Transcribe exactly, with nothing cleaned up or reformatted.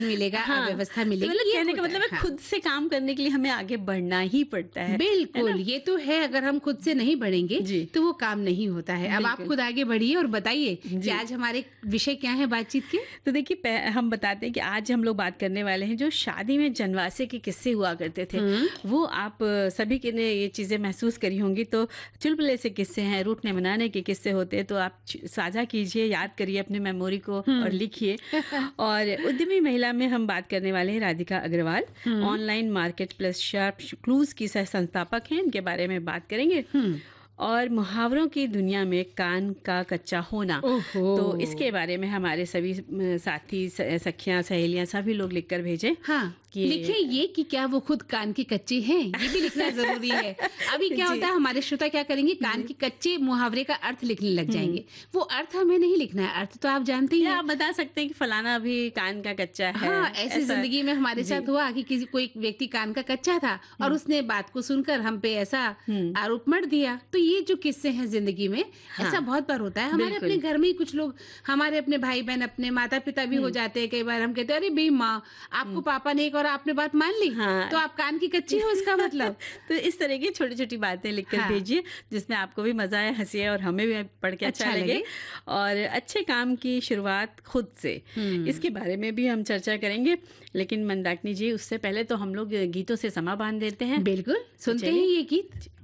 मिलेगा, हाँ, व्यवस्था तो मिलेगी, मतलब ये कहने का होता मतलब है। है हाँ। खुद से काम करने के लिए हमें आगे बढ़ना ही पड़ता है, है बिल्कुल, ना? ये तो है, अगर हम खुद से नहीं बढ़ेंगे, जी, तो वो काम नहीं होता है। अब आप बिल्कुल। खुद आगे बढ़िए और बताइए कि जी। आज हमारे विषय क्या हैं बातचीत के? तो देखिए पै हम बताते हैं कि आज हम लोग बात करने वाले हैं जो शादी में जनवासे के किस्से हुआ करते थे। हुँ। वो आप अ, सभी के ने ये चीज़ें महसूस करी होंगी, तो चुलबुले से किस्से हैं, रूठने-मनाने के किस्से होते हैं, तो आप च साझा कीजिए, याद करिए अपनी मेमोरी को और हुँ। लिखिए। और उद्यमी महिला में हम बात करने वाले हैं राधिका अग्रवाल, हुँ। Online market place sharp clues की सह-संस्थापक हैं, इनके बारे में बात करेंगे। हुँ। और मुहावरों की दुनिया में कान का कच्चा होना, ओहो! तो इसके बारे में हमारे सभी म साथी, स सखियाँ, सहेलियाँ सभी लोग लिख कर भेजें हाँ, कि लिखें ये कि क्या वो खुद कान के कच्चे हैं? ये भी लिखना ज़रूरी है। अभी क्या जी, होता है, हमारे श्रोता क्या करेंगे, कान जी। के कच्चे मुहावरे का अर्थ लिखने लग हुँ। जाएँगे। वो अर्थ हमें नहीं लिखना है, अर्थ तो आप जानते ही या हैं। आप बता सकते हैं कि फलाना अभी कान का कच्चा है, हाँ, ऐसी ऐसा। ज़िंदगी में हमारे जी। साथ हुआ कि किसी कोई व्यक्ति कान का कच्चा था और हुँ, उसने बात को सुनकर हम पे ऐसा हुँ। आरोप मढ़ दिया। तो ये जो किस्से हैं ज़िंदगी में, हाँ, ऐसा बहुत बार होता है। हमारे अपने बिल्कुल। घर में ही कुछ लोग, हमारे अपने भाई-बहन, अपने माता-पिता भी हो हुँ, जाते हैं। कई बार हम कहते हैं, "अरे भई माँ, आपको हुँ। पापा ने एक और आपने बात मान ली, हाँ। तो आप कान की कच्ची हो इसका मतलब?" तो इस तरह की छोटी-छोटी बातें लिख कर हाँ, भेजिए, जिसमें आपको भी मज़ा आए, हँसी आए और हमें भी पढ़ के अच्छा अच्छा लगे। लगे। और अच्छे काम की शुरुआत खुद से, हुँ, इसके बारे में भी हम चर्चा करेंगे। लेकिन मंदाकिनी जी, उससे पहले तो हम लोग गीतों से समा बाँध देते हैं। बिल्कुल, तो सुनते हैं चलिए। ये गीत।